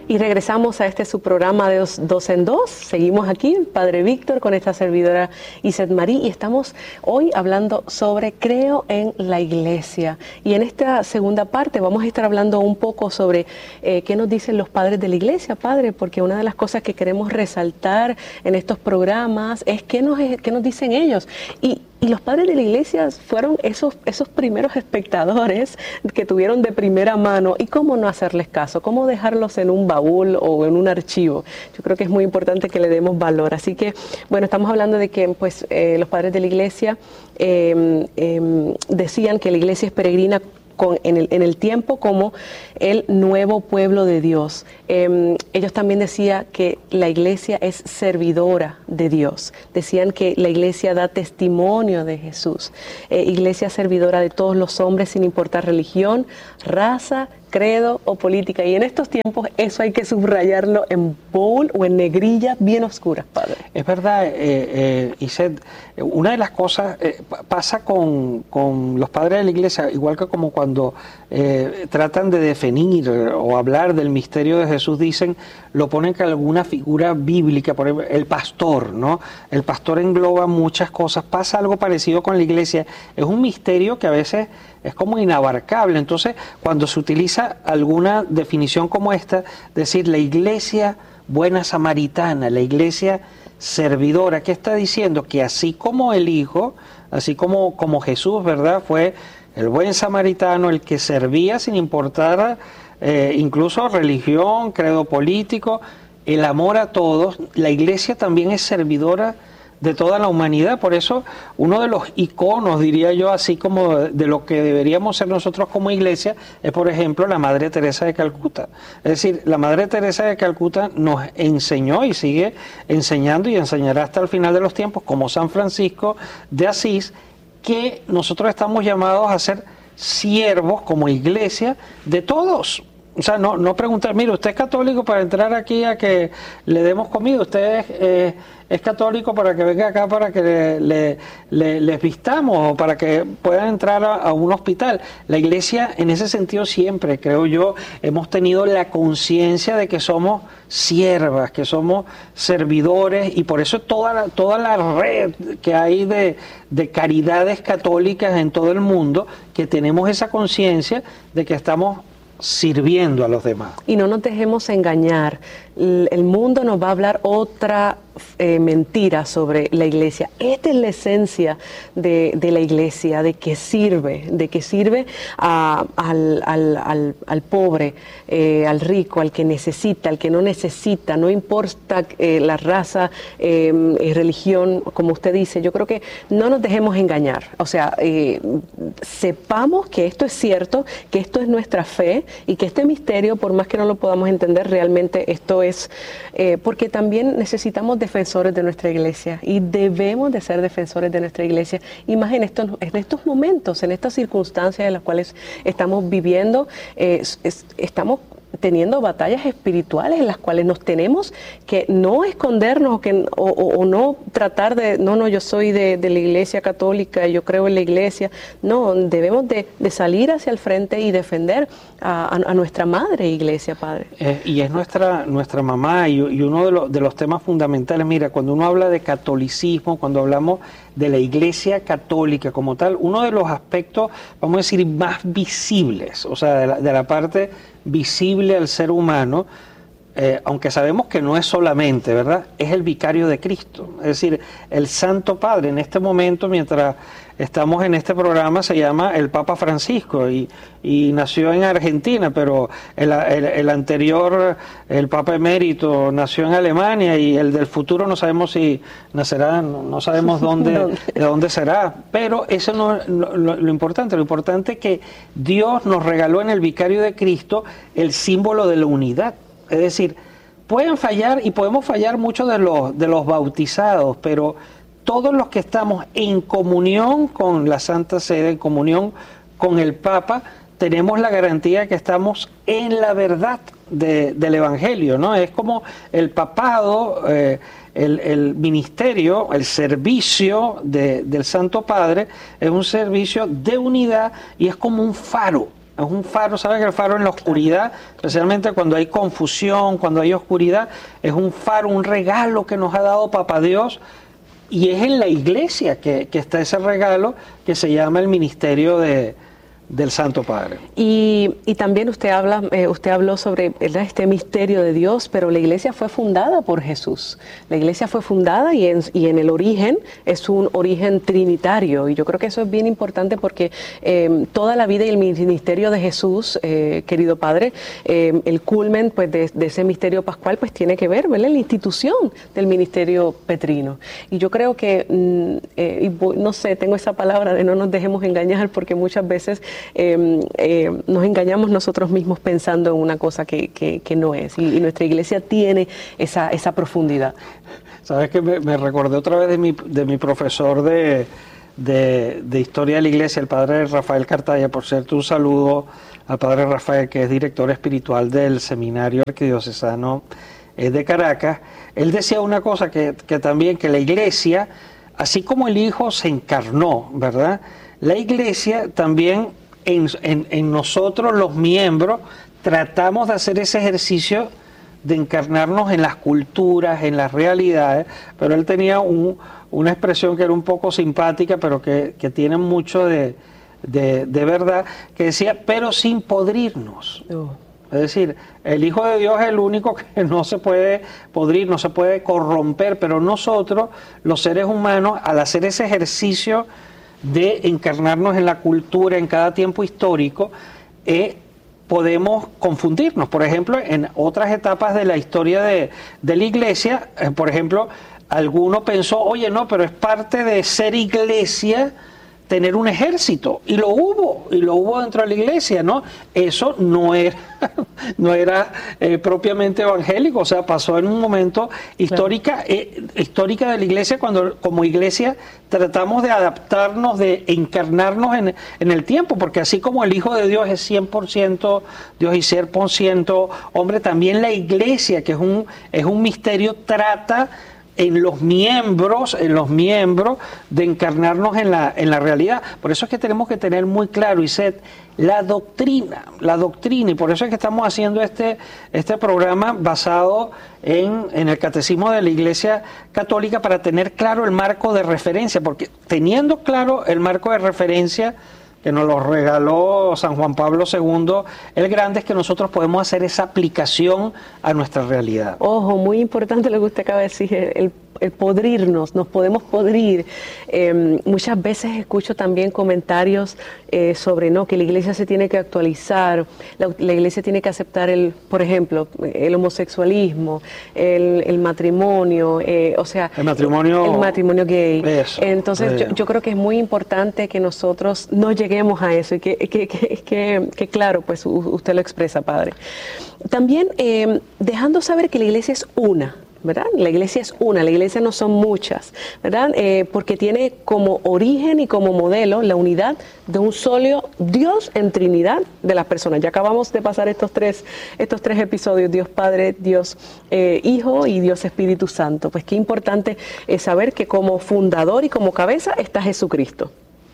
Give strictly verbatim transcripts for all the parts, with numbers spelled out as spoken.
Y regresamos a este su programa de dos, dos en dos. Seguimos aquí, el Padre Víctor, con esta servidora Iset Marí, y estamos hoy hablando sobre creo en la iglesia. Y en esta segunda parte vamos a estar hablando un poco sobre eh, qué nos dicen los padres de la iglesia, Padre, porque una de las cosas que queremos resaltar en estos programas es qué nos, qué nos dicen ellos. Y Y los padres de la iglesia fueron esos, esos primeros espectadores que tuvieron de primera mano. ¿Y cómo no hacerles caso? ¿Cómo dejarlos en un baúl o en un archivo? Yo creo que es muy importante que le demos valor. Así que, bueno, estamos hablando de que pues, eh, los padres de la iglesia eh, eh, decían que la iglesia es peregrina Con, en, el, en el tiempo como el nuevo pueblo de Dios. Eh, ellos también decían que la iglesia es servidora de Dios. Decían que la iglesia da testimonio de Jesús. Eh, iglesia servidora de todos los hombres sin importar religión, raza, credo o política. Y en estos tiempos eso hay que subrayarlo en bold o en negrillas bien oscuras, Padre. Es verdad, eh, eh, Iset, una de las cosas eh, pasa con, con los padres de la iglesia, igual que como cuando eh, tratan de definir o hablar del misterio de Jesús, dicen, lo ponen con alguna figura bíblica, por ejemplo, el pastor, ¿no? El pastor engloba muchas cosas. Pasa algo parecido con la iglesia. Es un misterio que a veces es como inabarcable. Entonces, cuando se utiliza alguna definición como esta, decir la iglesia buena samaritana, la iglesia servidora, ¿qué está diciendo? Que así como el Hijo, así como, como Jesús, ¿verdad? Fue el buen samaritano, el que servía sin importar eh, incluso religión, credo político, el amor a todos. La iglesia también es servidora de toda la humanidad. Por eso uno de los iconos, diría yo, así como de lo que deberíamos ser nosotros como iglesia, es por ejemplo la Madre Teresa de Calcuta. Es decir, la Madre Teresa de Calcuta nos enseñó y sigue enseñando y enseñará hasta el final de los tiempos, como San Francisco de Asís, que nosotros estamos llamados a ser siervos como iglesia de todos. O sea, no, no preguntar, mire, usted es católico para entrar aquí a que le demos comida, usted es, eh, es católico para que venga acá para que le, le, le, les vistamos o para que puedan entrar a, a un hospital. La iglesia, en ese sentido, siempre, creo yo, hemos tenido la conciencia de que somos siervas, que somos servidores, y por eso toda la, toda la red que hay de, de caridades católicas en todo el mundo, que tenemos esa conciencia de que estamos sirviendo a los demás. Y no nos dejemos engañar. El mundo nos va a hablar otra eh, mentira sobre la iglesia. Esta es la esencia de, de la iglesia, de que sirve, de que sirve a, al, al, al, al pobre, eh, al rico, al que necesita, al que no necesita, no importa eh, la raza, eh, religión, como usted dice. Yo creo que no nos dejemos engañar. O sea, eh, sepamos que esto es cierto, que esto es nuestra fe, y que este misterio, por más que no lo podamos entender, realmente esto es, eh, porque también necesitamos defensores de nuestra iglesia, y debemos de ser defensores de nuestra iglesia, y más en estos, en estos momentos, en estas circunstancias en las cuales estamos viviendo, eh, es, estamos teniendo batallas espirituales en las cuales nos tenemos que no escondernos o, que, o, o, o no tratar de, no, no, yo soy de, de la iglesia católica, yo creo en la iglesia. No, debemos de, de salir hacia el frente y defender a, a, a nuestra madre iglesia, Padre. Eh, y es nuestra, nuestra mamá, y, y uno de, lo, de los temas fundamentales, mira, cuando uno habla de catolicismo, cuando hablamos de la iglesia católica como tal, uno de los aspectos, vamos a decir, más visibles, o sea, de la, de la parte visible al ser humano, eh, aunque sabemos que no es solamente, ¿verdad? Es el vicario de Cristo. Es decir, el Santo Padre, en este momento, mientras estamos en este programa, se llama el Papa Francisco, y, y nació en Argentina, pero el, el, el anterior, el Papa emérito, nació en Alemania, y el del futuro no sabemos si nacerá, no, no sabemos dónde, de dónde será, pero eso no es lo, lo, lo importante. Lo importante es que Dios nos regaló en el vicario de Cristo el símbolo de la unidad. Es decir, pueden fallar, y podemos fallar muchos de los, de los bautizados, pero todos los que estamos en comunión con la Santa Sede, en comunión con el Papa, tenemos la garantía que estamos en la verdad de, del Evangelio, ¿no? Es como el papado, eh, el, el ministerio, el servicio de, del Santo Padre, es un servicio de unidad, y es como un faro. es un faro, ¿sabes que el faro en la oscuridad, especialmente cuando hay confusión, cuando hay oscuridad, es un faro, un regalo que nos ha dado Papá Dios, y es en la iglesia que, que está ese regalo que se llama el ministerio de del Santo Padre. Y, y también usted habla, eh, usted habló sobre, ¿verdad?, este misterio de Dios, pero la iglesia fue fundada por Jesús. La iglesia fue fundada y en, y en el origen es un origen trinitario. Y yo creo que eso es bien importante porque eh, toda la vida y el ministerio de Jesús, eh, querido Padre, eh, el culmen pues, de, de ese misterio pascual pues tiene que ver, ¿verdad?, la institución del ministerio petrino. Y yo creo que, mm, eh, y voy, no sé, tengo esa palabra de no nos dejemos engañar porque muchas veces Eh, eh, nos engañamos nosotros mismos pensando en una cosa que, que, que no es, y, y nuestra iglesia tiene esa, esa profundidad. Sabes que me, me recordé otra vez de mi, de mi profesor de, de, de Historia de la Iglesia, el padre Rafael Cartaya. Por cierto, un saludo al padre Rafael, que es director espiritual del Seminario Arquidiocesano eh, de Caracas. Él decía una cosa que, que también, que la iglesia, así como el Hijo se encarnó, ¿verdad?, la iglesia también En, en, en nosotros los miembros tratamos de hacer ese ejercicio de encarnarnos en las culturas, en las realidades, pero él tenía un, una expresión que era un poco simpática, pero que, que tiene mucho de, de, de verdad, que decía, pero sin podrirnos. Oh. Es decir, el Hijo de Dios es el único que no se puede podrir, no se puede corromper, pero nosotros, los seres humanos, al hacer ese ejercicio de encarnarnos en la cultura, en cada tiempo histórico, eh, podemos confundirnos. Por ejemplo, en otras etapas de la historia de, de la iglesia, eh, por ejemplo, alguno pensó, oye, no, pero es parte de ser iglesia tener un ejército, y lo hubo, y lo hubo dentro de la iglesia, ¿no? Eso no era, no era eh, propiamente evangélico, o sea, pasó en un momento histórica, claro. eh, histórica de la iglesia, cuando como iglesia tratamos de adaptarnos, de encarnarnos en, en el tiempo, porque así como el Hijo de Dios es cien por ciento Dios y cien por ciento hombre, también la iglesia, que es un, es un misterio, trata en los miembros, en los miembros, de encarnarnos en la, en la realidad. Por eso es que tenemos que tener muy claro, Iset, la doctrina, la doctrina, y por eso es que estamos haciendo este, este programa basado en, en el Catecismo de la Iglesia Católica, para tener claro el marco de referencia, porque teniendo claro el marco de referencia que nos lo regaló San Juan Pablo segundo el Grande, es que nosotros podemos hacer esa aplicación a nuestra realidad. Ojo, muy importante lo que usted acaba de decir, el, el podrirnos, nos podemos podrir. Eh, muchas veces escucho también comentarios eh, sobre no que la iglesia se tiene que actualizar, la, la iglesia tiene que aceptar, el, por ejemplo, el homosexualismo, el, el matrimonio, eh, o sea, el matrimonio, el matrimonio gay. Eso, Entonces, eh. yo, yo creo que es muy importante que nosotros no lleguemos a eso, y que, que, que, que, que claro, pues usted lo expresa, Padre. También eh, dejando saber que la iglesia es una, ¿verdad? La iglesia es una, la iglesia no son muchas, ¿verdad? Eh, porque tiene como origen y como modelo la unidad de un solo Dios en Trinidad de las personas. Ya acabamos de pasar estos tres, estos tres episodios, Dios Padre, Dios eh, Hijo y Dios Espíritu Santo. Pues qué importante es saber que como fundador y como cabeza está Jesucristo.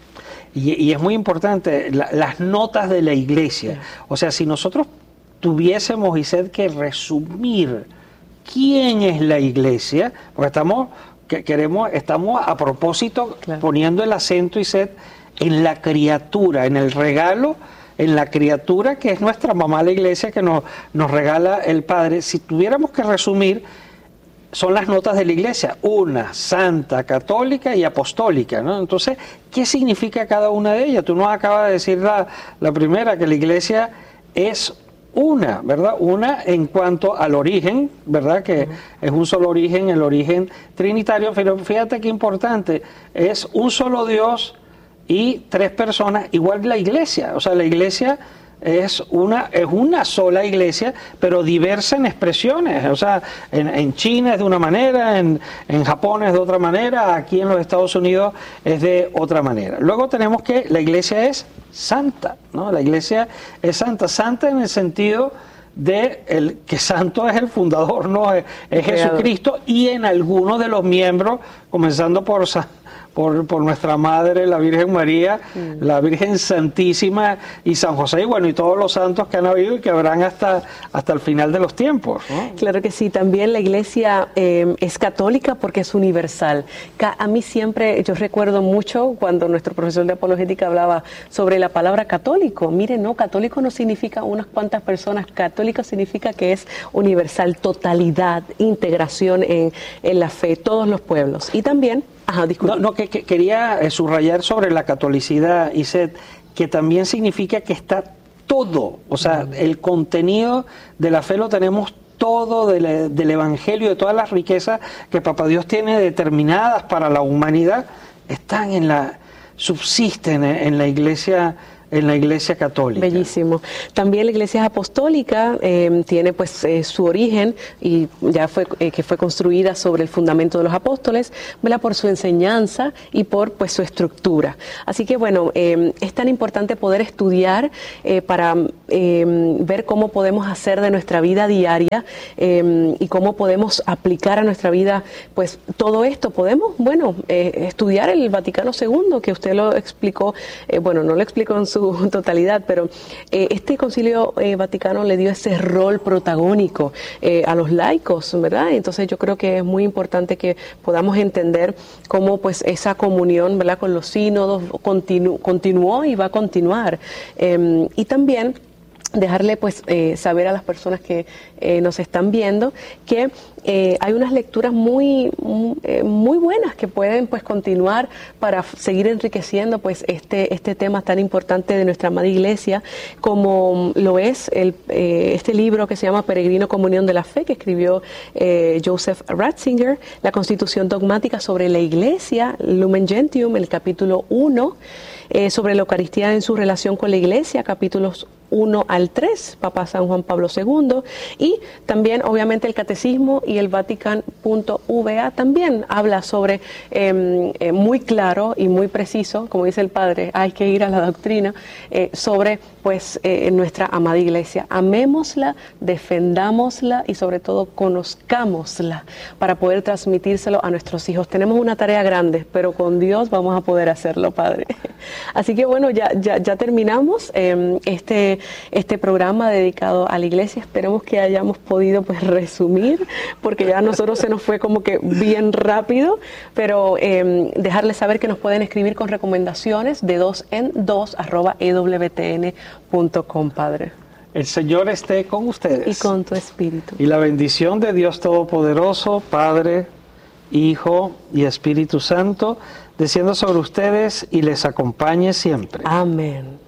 Y, y es muy importante la, las notas de la iglesia. O sea, si nosotros tuviésemos, Iset, que resumir quién es la iglesia, porque estamos, que queremos, estamos a propósito claro. poniendo el acento, Iset, en la criatura, en el regalo, en la criatura que es nuestra mamá la iglesia, que nos, nos regala el Padre. Si tuviéramos que resumir, son las notas de la iglesia, una, santa, católica y apostólica, ¿no? Entonces, ¿qué significa cada una de ellas? Tú nos acabas de decir la, la primera, que la iglesia es una, ¿verdad? Una en cuanto al origen, ¿verdad? Que uh-huh. es un solo origen, el origen trinitario, pero fíjate qué importante, es un solo Dios y tres personas, igual que la iglesia, o sea, la iglesia es una, es una sola iglesia, pero diversa en expresiones. O sea, en, en China es de una manera, en, en Japón es de otra manera, aquí en los Estados Unidos es de otra manera. Luego tenemos que la iglesia es santa, ¿no? La iglesia es santa, santa en el sentido de el, que santo es el fundador, ¿no? Es, es Jesucristo, y en algunos de los miembros, comenzando por San por, por nuestra Madre, la Virgen María, mm. la Virgen Santísima y San José, y bueno, y todos los santos que han habido y que habrán hasta, hasta el final de los tiempos, ¿no? Claro que sí, también la Iglesia eh, es católica porque es universal. A mí siempre, yo recuerdo mucho cuando nuestro profesor de apologética hablaba sobre la palabra católico. Mire, no, católico no significa unas cuantas personas, católico significa que es universal, totalidad, integración en, en la fe, todos los pueblos. Y también, ajá, disculpe. No, no que, que quería eh, subrayar sobre la catolicidad, Iset, que también significa que está todo, o sea, el contenido de la fe lo tenemos todo del, del Evangelio, de todas las riquezas que Papá Dios tiene determinadas para la humanidad, están en la, subsisten en la Iglesia, en la Iglesia Católica. Bellísimo. También la Iglesia Apostólica eh, tiene pues eh, su origen y ya fue eh, que fue construida sobre el fundamento de los apóstoles, ¿verdad? Por su enseñanza y por pues su estructura. Así que bueno, eh, es tan importante poder estudiar eh, para eh, ver cómo podemos hacer de nuestra vida diaria eh, y cómo podemos aplicar a nuestra vida pues todo esto. Podemos, bueno, eh, estudiar el Vaticano segundo, que usted lo explicó, eh, bueno, no lo explicó en su totalidad, pero eh, este Concilio eh, Vaticano le dio ese rol protagónico eh, a los laicos, ¿verdad? Entonces yo creo que es muy importante que podamos entender cómo pues esa comunión, ¿verdad?, con los sínodos continu continuó y va a continuar. Eh, y también dejarle pues eh, saber a las personas que eh, nos están viendo que eh, hay unas lecturas muy muy, eh, muy buenas que pueden pues continuar para seguir enriqueciendo pues este este tema tan importante de nuestra amada Iglesia, como lo es el, eh, este libro que se llama Peregrino Comunión de la Fe, que escribió eh, Joseph Ratzinger, la Constitución Dogmática sobre la Iglesia, Lumen Gentium, el capítulo uno, eh, sobre la Eucaristía en su relación con la Iglesia, capítulos uno al tres, Papa San Juan Pablo segundo, y también obviamente el Catecismo y el Vatican punto V A también habla sobre, eh, eh, muy claro y muy preciso, como dice el Padre, hay que ir a la doctrina, eh, sobre pues eh, nuestra amada Iglesia. Amémosla, defendámosla y sobre todo conozcámosla para poder transmitírselo a nuestros hijos. Tenemos una tarea grande, pero con Dios vamos a poder hacerlo, Padre. Así que bueno, ya, ya, ya terminamos eh, este este programa dedicado a la Iglesia. Esperemos que hayamos podido pues resumir, porque ya a nosotros se nos fue como que bien rápido, pero eh, dejarles saber que nos pueden escribir con recomendaciones de dos en dos arroba e w t n punto com, Padre. El Señor esté con ustedes. Y con tu espíritu. Y la bendición de Dios Todopoderoso, Padre, Hijo y Espíritu Santo, descienda sobre ustedes y les acompañe siempre. Amén.